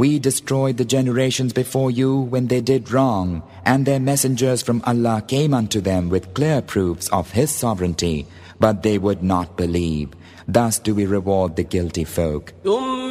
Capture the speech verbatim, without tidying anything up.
We destroyed the generations before you when they did wrong, and their messengers from Allah came unto them with clear proofs of His sovereignty, but they would not believe. Thus do we reward the guilty folk.